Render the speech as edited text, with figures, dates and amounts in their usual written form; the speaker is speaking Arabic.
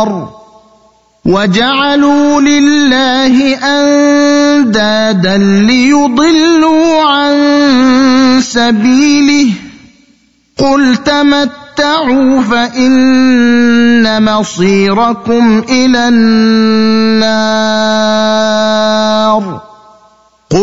النار وجعلوا لله أندادا ليضلوا عن سبيله قل تمتعوا فإن مصيركم إلى النار